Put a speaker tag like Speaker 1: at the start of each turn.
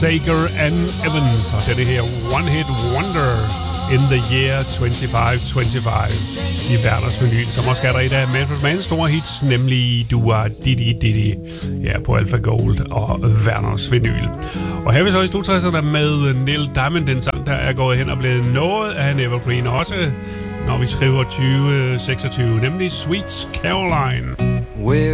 Speaker 1: Sager and Evans, og det her One Hit Wonder in the Year 2525 i Werners Vinyl, som også er der et af Manfred Manns store hits, nemlig Dua Didi Didi, ja, på Alpha Gold og Werners Vinyl. Og her er vi så i stod med Neil Diamond, den sang, der er gået hen og blevet noget af en evergreen, også når vi skriver 2026, nemlig Sweet Caroline.